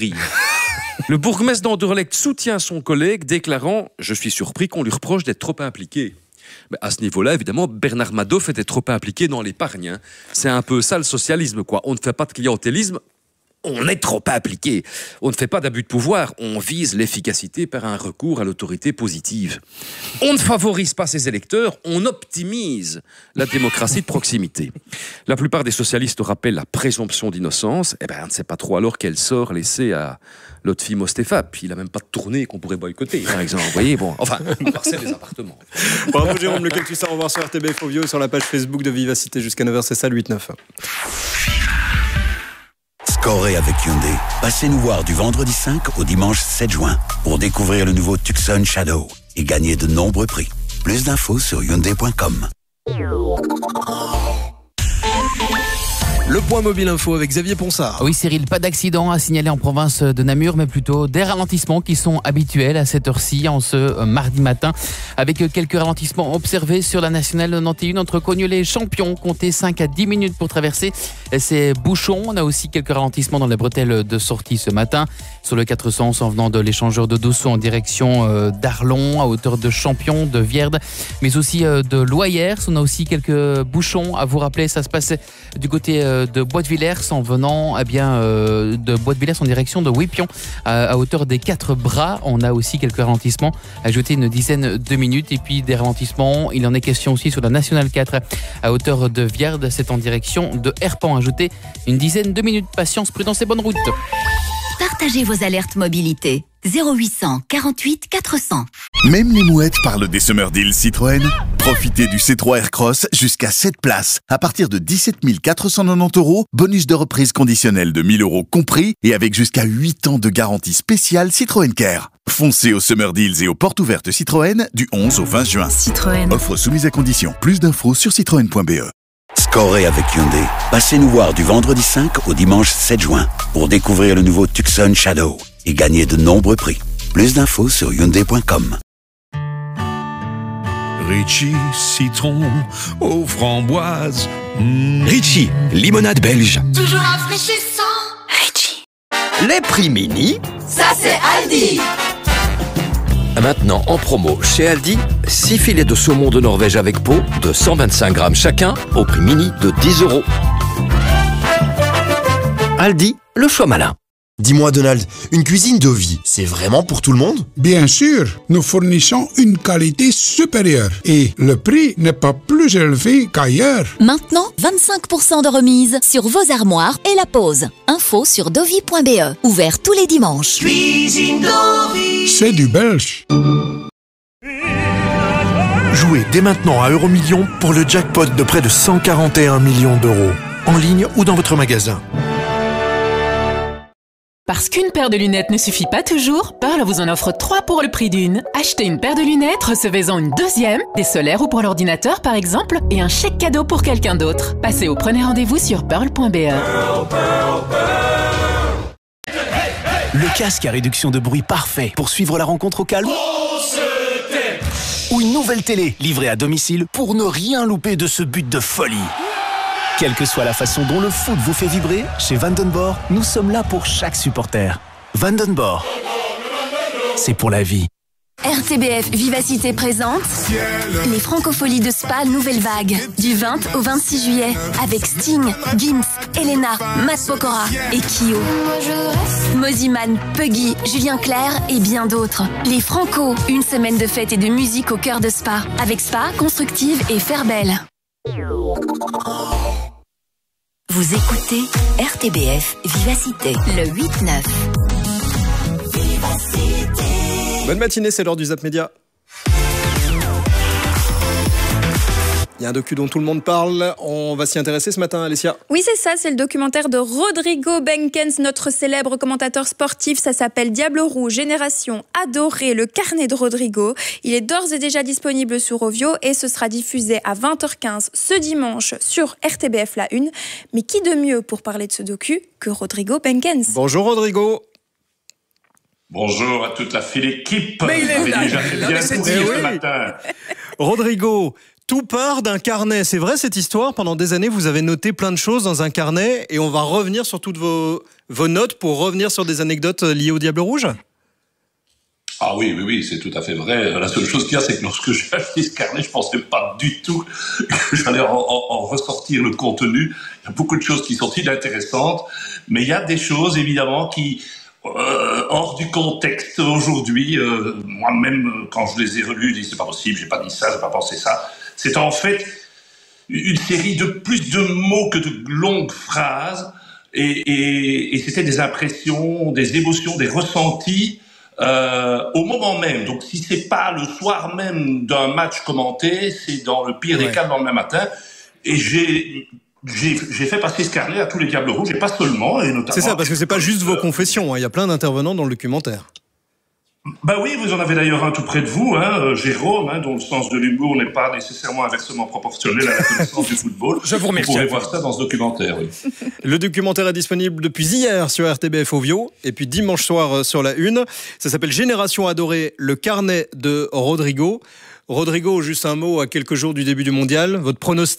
Le bourgmestre d'Anderlecht soutient son collègue, déclarant « Je suis surpris qu'on lui reproche d'être trop impliqué ». Mais à ce niveau-là, évidemment, Bernard Madoff était trop impliqué dans l'épargne. Hein. C'est un peu ça le socialisme, quoi. On ne fait pas de clientélisme, on est trop impliqué. On ne fait pas d'abus de pouvoir, on vise l'efficacité par un recours à l'autorité positive. On ne favorise pas ses électeurs, on optimise la démocratie de proximité. La plupart des socialistes rappellent la présomption d'innocence. Eh ben, on ne sait pas trop alors quel sort laisser à l'autre fille Mostefa. Puis il n'a même pas de tournée qu'on pourrait boycotter, par exemple. Vous voyez, bon, enfin, parcelle des appartements. Bravo Jérôme, lequel tu sais, on va voir sur R T B F Audio, sur la page Facebook de Vivacité jusqu'à neuf heures, c'est ça le huit neuf. Scorez avec Hyundai. Passez nous voir du vendredi cinq au dimanche sept juin pour découvrir le nouveau Tucson Shadow et gagner de nombreux prix. Plus d'infos sur hyundai point com. Le point mobile info avec Xavier Ponsard. Oui Cyril, pas d'accident à signaler en province de Namur, mais plutôt des ralentissements qui sont habituels à cette heure-ci, en ce mardi matin, avec quelques ralentissements observés sur la nationale quatre-vingt-onze entre Cognolet et Champion. Comptez cinq à dix minutes pour traverser ces bouchons. On a aussi quelques ralentissements dans les bretelles de sortie ce matin, sur le quatre cents en venant de l'échangeur de Dosso en direction d'Arlon, à hauteur de Champion, de Vierde, mais aussi de Loyers. On a aussi quelques bouchons à vous rappeler, ça se passe du côté de Bois-de-Villers en venant eh bien, euh, de Bois-de-Villers en direction de Wépion à, à hauteur des quatre bras. On a aussi quelques ralentissements, ajouter une dizaine de minutes, et puis des ralentissements, il en est question aussi sur la nationale quatre à hauteur de Vierde, c'est en direction de Herpan, ajouter une dizaine de minutes. Patience, prudence et bonne route. Partagez vos alertes mobilité. zéro huit cents quarante-huit quatre cents. Même les mouettes parlent des Summer Deals Citroën. Profitez du C trois Aircross jusqu'à sept places à partir de dix-sept mille quatre cent quatre-vingt-dix euros, bonus de reprise conditionnel de mille euros compris et avec jusqu'à huit ans de garantie spéciale Citroën Care. Foncez aux Summer Deals et aux portes ouvertes Citroën du onze au vingt juin. Citroën. Offre soumise à condition. Plus d'infos sur citroën point b e. Scorez avec Hyundai. Passez nous voir du vendredi cinq au dimanche sept juin pour découvrir le nouveau Tucson Shadow et gagner de nombreux prix. Plus d'infos sur hyundai point com. Ritchie, citron aux framboises. Mmh. Ritchie, limonade belge. Toujours rafraîchissant. Ritchie. Les prix mini. Ça c'est Aldi. Maintenant en promo chez Aldi, six filets de saumon de Norvège avec peau de cent vingt-cinq grammes chacun au prix mini de dix euros. Aldi, le choix malin. Dis-moi Donald, une cuisine de vie, c'est vraiment pour tout le monde? Bien sûr, nous fournissons une qualité supérieure et le prix n'est pas plus élevé qu'ailleurs. Maintenant, vingt-cinq pour cent de remise sur vos armoires et la pause. Info sur dovi point b e. Ouvert tous les dimanches. Cuisine Dovi. C'est du belge. Jouez dès maintenant à Euromillions pour le jackpot de près de cent quarante et un millions d'euros. En ligne ou dans votre magasin. Parce qu'une paire de lunettes ne suffit pas toujours, Pearl vous en offre trois pour le prix d'une. Achetez une paire de lunettes, recevez-en une deuxième, des solaires ou pour l'ordinateur par exemple, et un chèque cadeau pour quelqu'un d'autre. Passez au premier rendez-vous sur pearl point b e. Pearl, Pearl, Pearl. Le casque à réduction de bruit parfait pour suivre la rencontre au calme. On se tait. Ou une une nouvelle télé livrée à domicile pour ne rien louper de ce but de folie. Quelle que soit la façon dont le foot vous fait vibrer, chez Vandenborg, nous sommes là pour chaque supporter. Vandenborg, c'est pour la vie. R T B F Vivacité présente les Francopholies de Spa Nouvelle Vague du vingt au vingt-six juillet avec Sting, Gims, Elena, Matt Pokora et Kyo. Moziman, Puggy, Julien Clerc et bien d'autres. Les Franco, une semaine de fête et de musique au cœur de Spa avec Spa, Constructive et Fairbelle. Vous écoutez R T B F Vivacité, le huit neuf. Bonne matinée, c'est l'heure du Zap Média. Il y a un docu dont tout le monde parle. On va s'y intéresser ce matin, Alessia. Oui, c'est ça. C'est le documentaire de Rodrigo Benkens, notre célèbre commentateur sportif. Ça s'appelle Diable Rouge, Génération Adorée, le carnet de Rodrigo. Il est d'ores et déjà disponible sur Ovio et ce sera diffusé à vingt heures quinze ce dimanche sur R T B F La Une. Mais qui de mieux pour parler de ce docu que Rodrigo Benkens? Bonjour Rodrigo. Bonjour à toute la fine équipe. Mais il est là, déjà fait là, bien mais c'est courir oui. ce matin. Rodrigo, tout part d'un carnet. C'est vrai cette histoire? Pendant des années, vous avez noté plein de choses dans un carnet et on va revenir sur toutes vos, vos notes pour revenir sur des anecdotes liées au Diable Rouge? Ah oui, oui, oui, c'est tout à fait vrai. La seule chose qu'il y a, c'est que lorsque j'ai acheté ce carnet, je ne pensais pas du tout que j'allais en, en, en ressortir le contenu. Il y a beaucoup de choses qui sont inintéressantes, mais il y a des choses, évidemment, qui... Euh, hors du contexte aujourd'hui, euh, moi-même quand je les ai relus, je dis c'est pas possible, j'ai pas dit ça, j'ai pas pensé ça. C'est en fait une série de plus de mots que de longues phrases, et, et, et c'était des impressions, des émotions, des ressentis euh, au moment même. Donc si c'est pas le soir même d'un match commenté, c'est dans le pire des ouais. cas le lendemain matin. Et j'ai J'ai, j'ai fait passer ce carnet à tous les Diables Rouges, et pas seulement, et notamment... C'est ça, parce que c'est pas juste vos confessions, hein. Il y a plein d'intervenants dans le documentaire. Bah oui, vous en avez d'ailleurs un tout près de vous, hein, euh, Jérôme, hein, dont le sens de l'humour n'est pas nécessairement inversement proportionnel à la connaissance du football. Je vous remercie. Vous pourrez voir ça dans ce documentaire, oui. Le documentaire est disponible depuis hier sur R T B F Ovio, et puis dimanche soir sur La Une. Ça s'appelle Génération Adorée, le carnet de Rodrigo. Rodrigo, juste un mot à quelques jours du début du mondial. Votre pronostic ?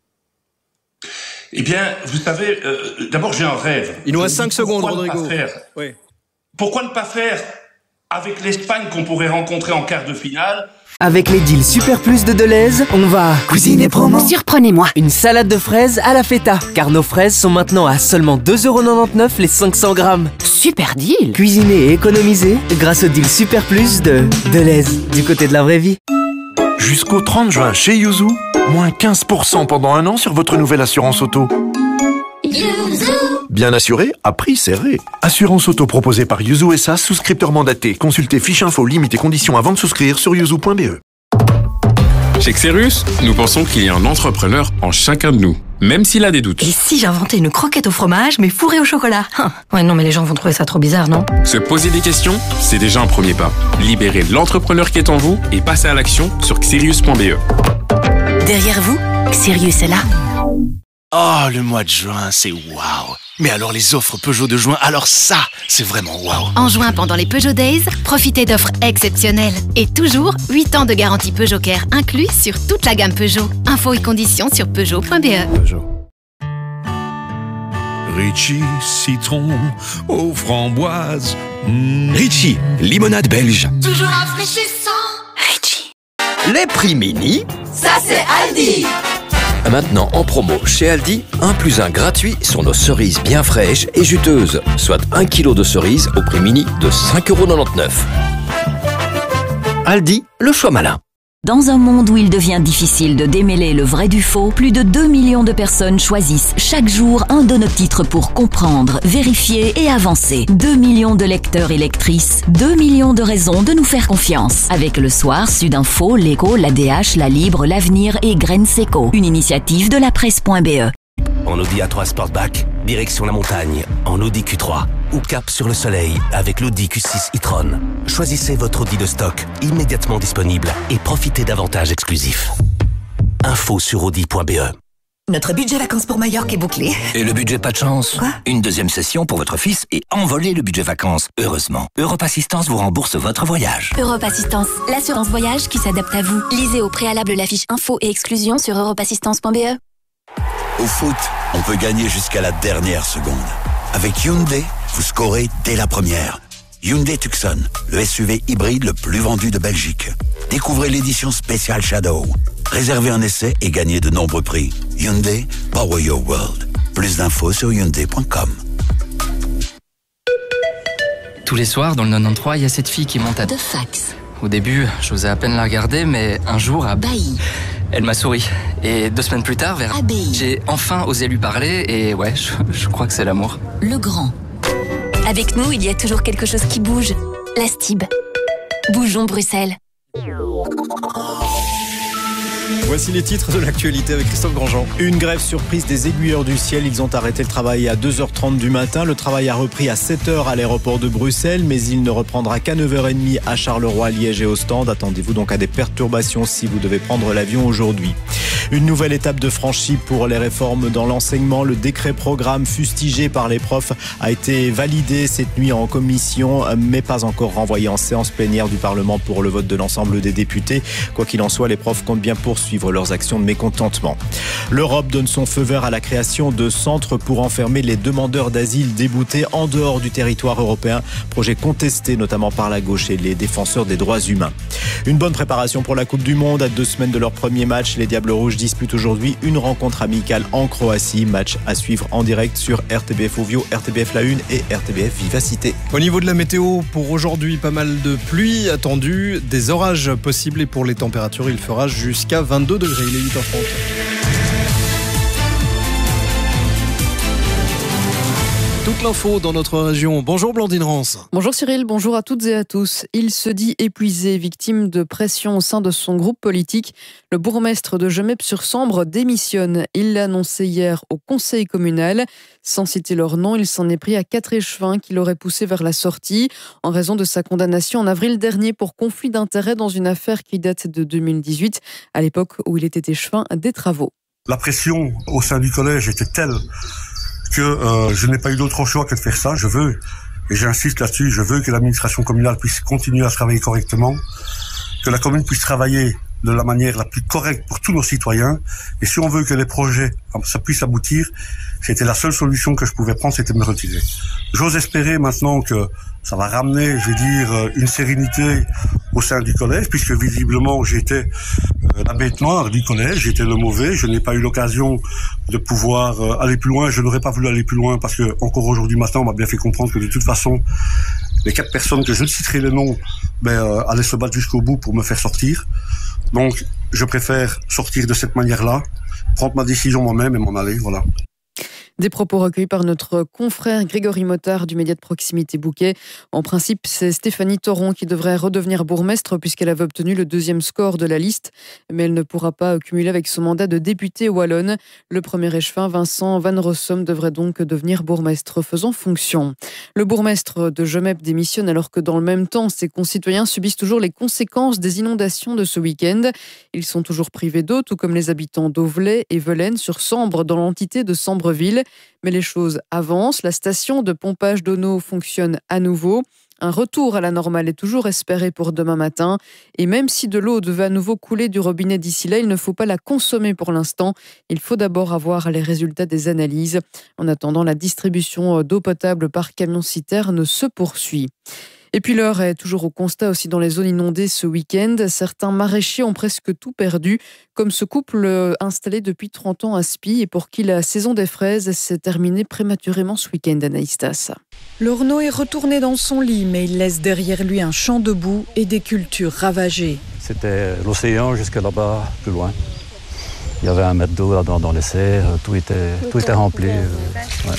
Eh bien, vous savez, euh, d'abord j'ai un rêve. Il nous reste cinq secondes, Rodrigo. Ne faire oui. Pourquoi ne pas faire avec l'Espagne qu'on pourrait rencontrer en quart de finale? Avec les deals Super Plus de Deleuze, on va cuisine et promo. Surprenez-moi. Une salade de fraises à la feta, car nos fraises sont maintenant à seulement deux euros quatre-vingt-dix-neuf les cinq cents grammes. Super deal. Cuisiner et économiser grâce au deal Super Plus de Deleuze, du côté de la vraie vie. Jusqu'au trente juin chez Yuzu, moins quinze pour cent pendant un an sur votre nouvelle assurance auto. Yuzu. Bien assuré, à prix serré. Assurance auto proposée par Yuzu S A, souscripteur mandaté. Consultez fiche info, limites et conditions avant de souscrire sur yuzu point b e. Chez Xerus, nous pensons qu'il y a un entrepreneur en chacun de nous, même s'il a des doutes. Et si j'inventais une croquette au fromage, mais fourrée au chocolat? Hum. Ouais, non, mais les gens vont trouver ça trop bizarre, non? Se poser des questions, c'est déjà un premier pas. Libérez l'entrepreneur qui est en vous et passez à l'action sur xerius point b e. Derrière vous, Sirius est là. Oh, le mois de juin, c'est waouh. Mais alors les offres Peugeot de juin, alors ça, c'est vraiment waouh. En juin, pendant les Peugeot Days, profitez d'offres exceptionnelles. Et toujours, huit ans de garantie Peugeot Care inclus sur toute la gamme Peugeot. Infos et conditions sur peugeot point b e. Peugeot. Ritchie, citron aux framboises. Mmh. Ritchie, limonade belge. Toujours rafraîchissant. Ritchie. Les prix mini. Ça, c'est Aldi. Maintenant en promo chez Aldi, un plus un gratuit sur nos cerises bien fraîches et juteuses, soit un kilo de cerises au prix mini de cinq euros quatre-vingt-dix-neuf. Aldi, le choix malin. Dans un monde où il devient difficile de démêler le vrai du faux, plus de deux millions de personnes choisissent chaque jour un de nos titres pour comprendre, vérifier et avancer. deux millions de lecteurs et lectrices, deux millions de raisons de nous faire confiance. Avec Le Soir, Sudinfo, L'Écho, l'A D H, La Libre, L'Avenir et Graines Seco. Une initiative de la presse point b e. En Audi A trois Sportback, direction la montagne, en Audi Q trois. Ou cap sur le soleil avec l'Audi Q six e-tron. Choisissez votre Audi de stock, immédiatement disponible, et profitez d'avantages exclusifs. Info sur audi point b e. Notre budget vacances pour Majorque est bouclé. Et le budget pas de chance? Quoi? Une deuxième session pour votre fils et envoler le budget vacances. Heureusement, Europe Assistance vous rembourse votre voyage. Europe Assistance, l'assurance voyage qui s'adapte à vous. Lisez au préalable la fiche info et exclusion sur europe assistance point b e. Au foot, on peut gagner jusqu'à la dernière seconde. Avec Hyundai, vous scorez dès la première. Hyundai Tucson, le S U V hybride le plus vendu de Belgique. Découvrez l'édition spéciale Shadow. Réservez un essai et gagnez de nombreux prix. Hyundai, Power Your World. Plus d'infos sur hyundai point com. Tous les soirs, dans le quatre-vingt-treize, il y a cette fille qui monte à... De fax. Au début, j'osais à peine la regarder, mais un jour, à... Bailly. Elle m'a souri. Et deux semaines plus tard, vers... Abbaye. J'ai enfin osé lui parler et ouais, je, je crois que c'est l'amour. Le Grand. Avec nous, il y a toujours quelque chose qui bouge. La Stib. Bougeons Bruxelles. Voici les titres de l'actualité avec Christophe Grandjean. Une grève surprise des aiguilleurs du ciel. Ils ont arrêté le travail à deux heures trente du matin. Le travail a repris à sept heures à l'aéroport de Bruxelles, mais il ne reprendra qu'à neuf heures trente à Charleroi, Liège et Ostende. Attendez-vous donc à des perturbations si vous devez prendre l'avion aujourd'hui. Une nouvelle étape de franchie pour les réformes dans l'enseignement. Le décret programme fustigé par les profs a été validé cette nuit en commission, mais pas encore renvoyé en séance plénière du Parlement pour le vote de l'ensemble des députés. Quoi qu'il en soit, les profs comptent bien poursuivre leurs actions de mécontentement. L'Europe donne son feu vert à la création de centres pour enfermer les demandeurs d'asile déboutés en dehors du territoire européen. Projet contesté notamment par la gauche et les défenseurs des droits humains. Une bonne préparation pour la Coupe du Monde. À deux semaines de leur premier match, les Diables Rouges disputent aujourd'hui une rencontre amicale en Croatie. Match à suivre en direct sur R T B F Ovio, R T B F La Une et R T B F Vivacité. Au niveau de la météo, pour aujourd'hui, pas mal de pluie attendue, des orages possibles et pour les températures, il fera jusqu'à vingt-deux degrés. Il est huit heures trente. Toute l'info dans notre région. Bonjour Blandine Rance. Bonjour Cyril, bonjour à toutes et à tous. Il se dit épuisé, victime de pression au sein de son groupe politique. Le bourgmestre de Gemep-sur-Sambre démissionne. Il l'a annoncé hier au conseil communal. Sans citer leur nom, il s'en est pris à quatre échevins qui l'auraient poussé vers la sortie en raison de sa condamnation en avril dernier pour conflit d'intérêts dans une affaire qui date de deux mille dix-huit, à l'époque où il était échevin des travaux. La pression au sein du collège était telle que euh, je n'ai pas eu d'autre choix que de faire ça. Je veux, et j'insiste là-dessus, je veux que l'administration communale puisse continuer à travailler correctement, que la commune puisse travailler de la manière la plus correcte pour tous nos citoyens. Et si on veut que les projets, ça puisse aboutir, c'était la seule solution que je pouvais prendre, c'était de me retirer. J'ose espérer maintenant que ça va ramener, je vais dire, une sérénité au sein du collège, puisque visiblement j'étais la bête noire du collège, j'étais le mauvais, je n'ai pas eu l'occasion de pouvoir aller plus loin, je n'aurais pas voulu aller plus loin parce que encore aujourd'hui matin on m'a bien fait comprendre que de toute façon les quatre personnes que je ne citerai les noms ben, euh, allaient se battre jusqu'au bout pour me faire sortir. Donc je préfère sortir de cette manière-là, prendre ma décision moi-même et m'en aller, voilà. Des propos recueillis par notre confrère Grégory Motard du média de proximité Bouquet. En principe, c'est Stéphanie Thoron qui devrait redevenir bourgmestre puisqu'elle avait obtenu le deuxième score de la liste. Mais elle ne pourra pas cumuler avec son mandat de députée wallonne. Le premier échevin, Vincent Van Rossum, devrait donc devenir bourgmestre faisant fonction. Le bourgmestre de Gemep démissionne alors que dans le même temps, ses concitoyens subissent toujours les conséquences des inondations de ce week-end. Ils sont toujours privés d'eau, tout comme les habitants d'Auvelais et Velaine sur Sambre dans l'entité de Sambreville. Mais les choses avancent. La station de pompage d'eau fonctionne à nouveau. Un retour à la normale est toujours espéré pour demain matin. Et même si de l'eau devait à nouveau couler du robinet d'ici là, il ne faut pas la consommer pour l'instant. Il faut d'abord avoir les résultats des analyses. En attendant, la distribution d'eau potable par camion-citerne se poursuit. Et puis l'heure est toujours au constat aussi dans les zones inondées ce week-end. Certains maraîchers ont presque tout perdu, comme ce couple installé depuis trente ans à Spie et pour qui la saison des fraises s'est terminée prématurément ce week-end, Anaïstas. Lorno est retourné dans son lit, mais il laisse derrière lui un champ de boue et des cultures ravagées. C'était l'océan jusqu'à là-bas, plus loin. Il y avait un mètre d'eau là-dedans dans les serres, tout était, tout était rempli. Euh, ouais.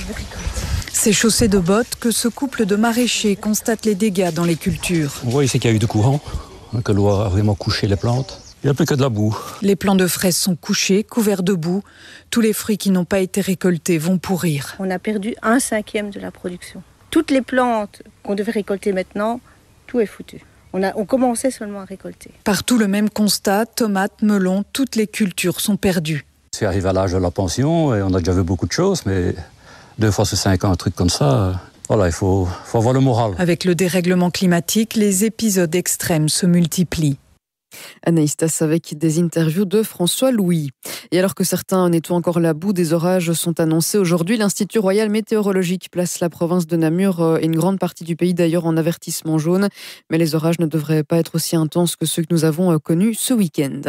C'est chaussé de bottes que ce couple de maraîchers constate les dégâts dans les cultures. On voit ici qu'il y a eu du courant, hein, que l'eau a vraiment couché les plantes. Il n'y a plus que de la boue. Les plants de fraises sont couchés, couverts de boue. Tous les fruits qui n'ont pas été récoltés vont pourrir. On a perdu un cinquième de la production. Toutes les plantes qu'on devait récolter maintenant, tout est foutu. On, a, on commençait seulement à récolter. Partout le même constat, tomates, melons, toutes les cultures sont perdues. Tu arrives à l'âge de la pension et on a déjà vu beaucoup de choses, mais deux fois sur cinq ans, un truc comme ça, voilà, il faut, faut avoir le moral. Avec le dérèglement climatique, les épisodes extrêmes se multiplient. Anaïs Tass avec des interviews de François Louis. Et alors que certains nettoient encore la boue, des orages sont annoncés aujourd'hui. L'Institut Royal Météorologique place la province de Namur et une grande partie du pays d'ailleurs en avertissement jaune. Mais les orages ne devraient pas être aussi intenses que ceux que nous avons connus ce week-end.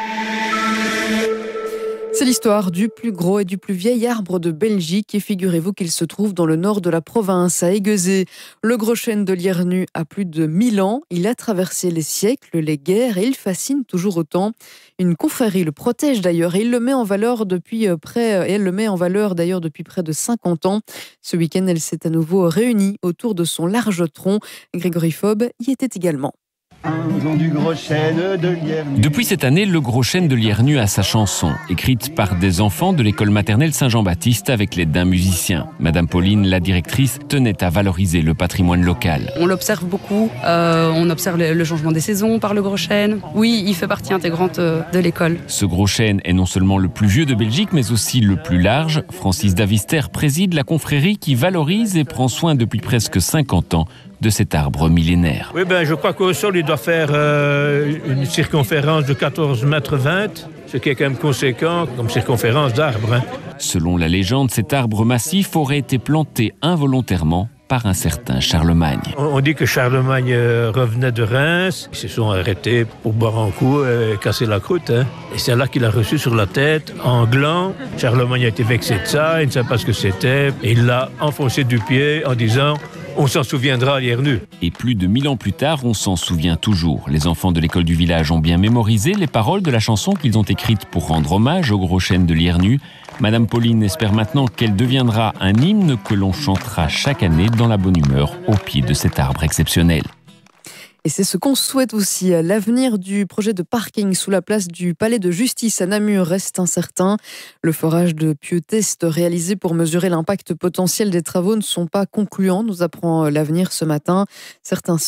C'est l'histoire du plus gros et du plus vieil arbre de Belgique et figurez-vous qu'il se trouve dans le nord de la province, à Aiguezé. Le gros chêne de Liernu a plus de mille ans. Il a traversé les siècles, les guerres et il fascine toujours autant. Une confrérie le protège d'ailleurs et il le met en valeur depuis près, et elle le met en valeur d'ailleurs depuis près de cinquante ans. Ce week-end, elle s'est à nouveau réunie autour de son large tronc. Grégory Fob y était également. Du gros chêne de Liernu. Depuis cette année, le gros chêne de Liernu a sa chanson, écrite par des enfants de l'école maternelle Saint-Jean-Baptiste avec l'aide d'un musicien. Madame Pauline, la directrice, tenait à valoriser le patrimoine local. On l'observe beaucoup, euh, on observe le changement des saisons par le gros chêne. Oui, il fait partie intégrante de l'école. Ce gros chêne est non seulement le plus vieux de Belgique, mais aussi le plus large. Francis Davister préside la confrérie qui valorise et prend soin depuis presque cinquante ans de cet arbre millénaire. Oui, ben, je crois qu'au sol, il doit faire euh, une circonférence de quatorze mètres vingt, ce qui est quand même conséquent comme circonférence d'arbre. Hein. Selon la légende, cet arbre massif aurait été planté involontairement par un certain Charlemagne. On dit que Charlemagne euh, revenait de Reims, ils se sont arrêtés pour boire un coup et casser la croûte. Hein. Et c'est là qu'il a reçu sur la tête, en gland. Charlemagne a été vexé de ça, il ne savait pas ce que c'était. Et il l'a enfoncé du pied en disant « On s'en souviendra à Liernu ». Et plus de mille ans plus tard, on s'en souvient toujours. Les enfants de l'école du village ont bien mémorisé les paroles de la chanson qu'ils ont écrite pour rendre hommage au gros chêne de Liernu. Madame Pauline espère maintenant qu'elle deviendra un hymne que l'on chantera chaque année dans la bonne humeur au pied de cet arbre exceptionnel. Et c'est ce qu'on souhaite aussi. L'avenir du projet de parking sous la place du Palais de Justice à Namur reste incertain. Le forage de Pieux-Test réalisé pour mesurer l'impact potentiel des travaux ne sont pas concluants, nous apprend l'Avenir ce matin. Certains